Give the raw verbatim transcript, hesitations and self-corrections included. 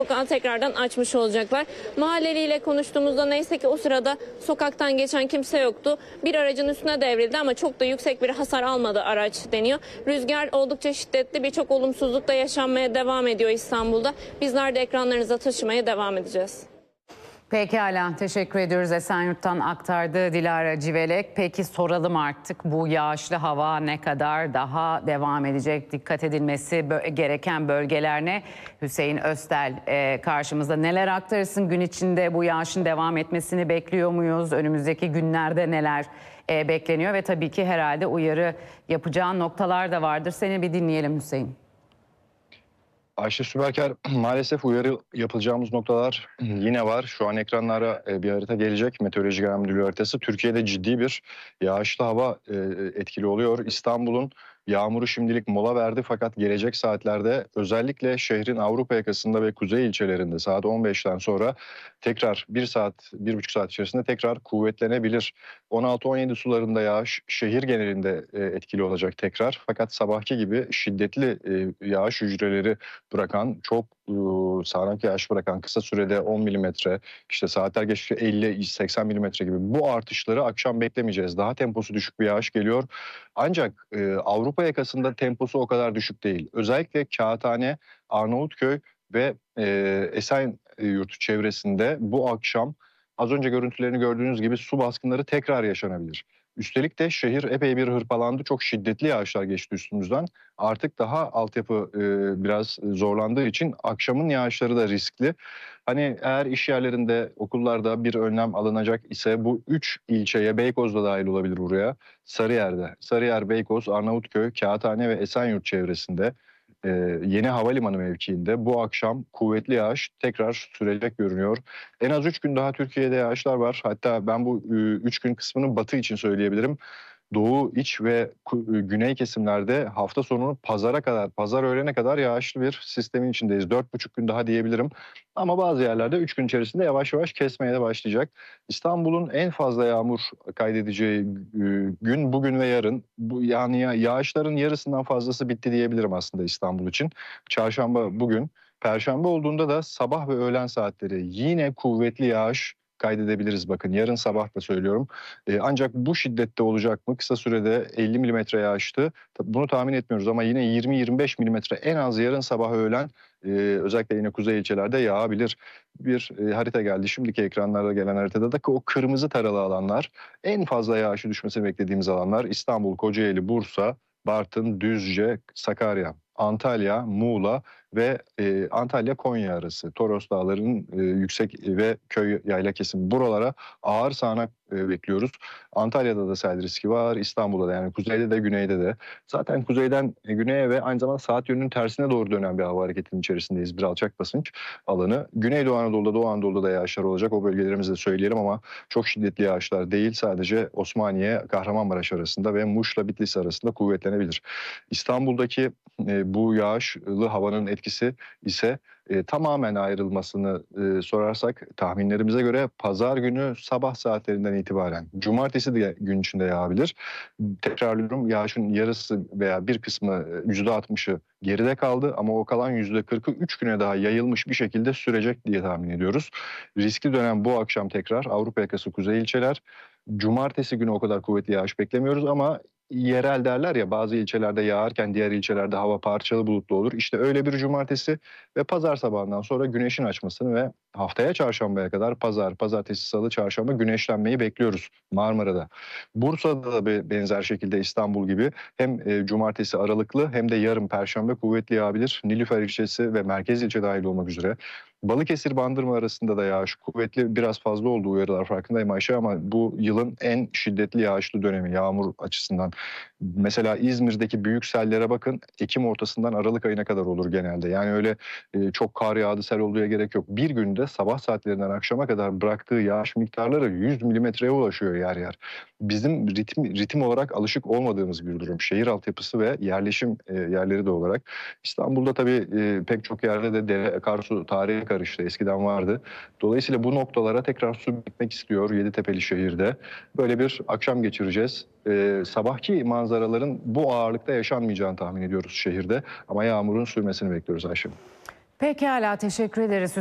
sokağı tekrardan açmış olacaklar. Mahalleliyle konuştuğumuzda neyse ki o sırada sokaktan geçen kimse yoktu. Bir aracın üstüne devrildi ama çok da yüksek bir hasar almadı araç deniyor. Rüzgar oldukça şiddetli, birçok olumsuzluk da yaşanmaya devam ediyor İstanbul'da. Bizler de ekranlarınıza taşımaya devam edeceğiz. Pekala, teşekkür ediyoruz. Esenyurt'tan aktardı Dilara Civelek. Peki soralım artık, bu yağışlı hava ne kadar daha devam edecek? Dikkat edilmesi bö- gereken bölgeler ne? Hüseyin Öztel e, karşımızda. Neler aktarırsın gün içinde, bu yağışın devam etmesini bekliyor muyuz? Önümüzdeki günlerde neler e, bekleniyor? Ve tabii ki herhalde uyarı yapacağın noktalar da vardır. Seni bir dinleyelim Hüseyin. Ayşe Süberker, maalesef uyarı yapılacağımız noktalar yine var. Şu an ekranlara bir harita gelecek. Meteoroloji Genel Müdürlüğü haritası. Türkiye'de ciddi bir yağışlı hava etkili oluyor. İstanbul'un yağmuru şimdilik mola verdi fakat gelecek saatlerde özellikle şehrin Avrupa yakasında ve kuzey ilçelerinde saat on beşten sonra tekrar bir saat, bir buçuk saat içerisinde tekrar kuvvetlenebilir. on altı on yedi sularında yağış şehir genelinde etkili olacak tekrar. Fakat sabahki gibi şiddetli yağış hücreleri bırakan, çok sağanak yağış bırakan, kısa sürede on milimetre, işte saatler geçtikçe elli seksen milimetre gibi bu artışları akşam beklemeyeceğiz. Daha temposu düşük bir yağış geliyor. Ancak e, Avrupa yakasında temposu o kadar düşük değil. Özellikle Kağıthane, Arnavutköy ve e, Esenyurt çevresinde bu akşam az önce görüntülerini gördüğünüz gibi su baskınları tekrar yaşanabilir. Üstelik de şehir epey bir hırpalandı. Çok şiddetli yağışlar geçti üstümüzden. Artık daha altyapı e, biraz zorlandığı için akşamın yağışları da riskli. Hani eğer iş yerlerinde, okullarda bir önlem alınacak ise bu üç ilçeye, Beykoz da dahil olabilir buraya. Sarıyer'de, Sarıyer, Beykoz, Arnavutköy, Kağıthane ve Esenyurt çevresinde e, yeni havalimanı mevkiinde bu akşam kuvvetli yağış tekrar sürecek görünüyor. En az üç gün daha Türkiye'de yağışlar var. Hatta ben bu üç gün kısmını batı için söyleyebilirim. Doğu, iç ve güney kesimlerde hafta sonu pazara kadar, pazar öğlene kadar yağışlı bir sistemin içindeyiz. Dört buçuk gün daha diyebilirim. Ama bazı yerlerde üç gün içerisinde yavaş yavaş kesmeye de başlayacak. İstanbul'un en fazla yağmur kaydedeceği gün bugün ve yarın. Bu, yani yağışların yarısından fazlası bitti diyebilirim aslında İstanbul için. Çarşamba bugün. Perşembe olduğunda da sabah ve öğlen saatleri yine kuvvetli yağış kaydedebiliriz. Bakın yarın sabah da söylüyorum. Ee, ancak bu şiddette olacak mı? Kısa sürede elli milimetre yağıştı. Bunu tahmin etmiyoruz ama yine yirmi yirmi beş milimetre en az yarın sabah öğlen e, özellikle yine kuzey ilçelerde yağabilir. Bir e, harita geldi. Şimdiki ekranlarda gelen haritada da o kırmızı taralı alanlar, en fazla yağışı düşmesini beklediğimiz alanlar İstanbul, Kocaeli, Bursa, Bartın, Düzce, Sakarya, Antalya, Muğla ve e, Antalya-Konya arası Toros Dağları'nın e, yüksek ve köy yayla kesimi buralara ağır sağanak e, bekliyoruz. Antalya'da da sel riski var, İstanbul'da da, yani kuzeyde de güneyde de. Zaten kuzeyden e, güneye ve aynı zamanda saat yönünün tersine doğru dönen bir hava hareketinin içerisindeyiz. Bir alçak basınç alanı. Güneydoğu Anadolu'da, Doğu Anadolu'da da yağışlar olacak. O bölgelerimizi de söyleyelim ama çok şiddetli yağışlar değil. Sadece Osmaniye, Kahramanmaraş arasında ve Muş'la Bitlis arasında kuvvetlenebilir. İstanbul'daki e, bu yağışlı havanın etkisi ise e, tamamen ayrılmasını e, sorarsak tahminlerimize göre pazar günü sabah saatlerinden itibaren cumartesi de gün içinde yağabilir. Tekrarlıyorum, yağışın yarısı veya bir kısmı yüzde altmışı geride kaldı ama o kalan yüzde kırkı üç güne daha yayılmış bir şekilde sürecek diye tahmin ediyoruz. Riskli dönem bu akşam tekrar Avrupa yakası kuzey ilçeler. Cumartesi günü o kadar kuvvetli yağış beklemiyoruz ama yerel derler ya, bazı ilçelerde yağarken diğer ilçelerde hava parçalı bulutlu olur. İşte öyle bir cumartesi ve pazar sabahından sonra güneşin açmasını ve haftaya çarşambaya kadar pazar, pazartesi, salı, çarşamba güneşlenmeyi bekliyoruz Marmara'da. Bursa'da da benzer şekilde İstanbul gibi hem e, cumartesi aralıklı hem de yarın perşembe kuvvetli yağabilir. Nilüfer ilçesi ve merkez ilçe dahil olmak üzere. Balıkesir Bandırma arasında da yağış kuvvetli, biraz fazla olduğu uyarılar farkındayım Ayşe, ama bu yılın en şiddetli yağışlı dönemi yağmur açısından. Mesela İzmir'deki büyük sellere bakın, Ekim ortasından Aralık ayına kadar olur genelde. Yani öyle e, çok kar yağdı, sel olduğuya gerek yok. Bir günde sabah saatlerinden akşama kadar bıraktığı yağış miktarları yüz milimetreye ulaşıyor yer yer. Bizim ritim, ritim olarak alışık olmadığımız bir durum. Şehir altyapısı ve yerleşim e, yerleri de olarak. İstanbul'da tabii e, pek çok yerde de dere, akarsu tarihi karıştı. Eskiden vardı. Dolayısıyla bu noktalara tekrar su bitmek istiyor Yeditepe'li şehirde. Böyle bir akşam geçireceğiz. Ee, sabahki manzaraların bu ağırlıkta yaşanmayacağını tahmin ediyoruz şehirde. Ama yağmurun sürmesini bekliyoruz Ayşe. Pekala, teşekkür ederiz.